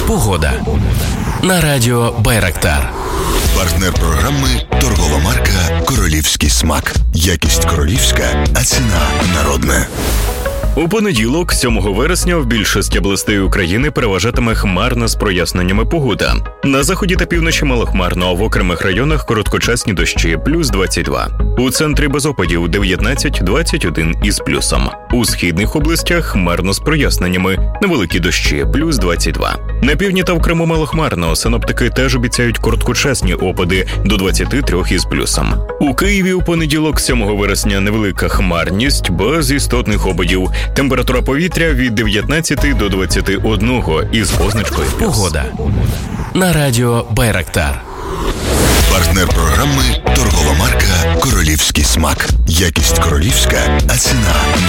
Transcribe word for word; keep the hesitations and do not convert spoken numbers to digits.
Погода. На радіо Байрактар. Партнер програми – торгова марка «Королівський смак». Якість королівська, а ціна народна. У понеділок, сьомого вересня, в більшості областей України переважатиме хмарна з проясненнями погода. На заході та півночі малохмарно, а в окремих районах короткочасні дощі – плюс двадцять два. У центрі без опадів – дев'ятнадцять двадцять один із плюсом. У східних областях хмарно з проясненнями, невеликі дощі – плюс двадцять два. На півдні та в Криму малохмарно, синоптики теж обіцяють короткочасні опади до двадцять три із плюсом. У Києві у понеділок, сьомого вересня, невелика хмарність без істотних опадів. Температура повітря від дев'ятнадцяти до двадцяти одного із позначкою плюс. Погода. На радіо Байрактар. Партнер програми – торгова марка «Королівський смак». Якість королівська, а ціна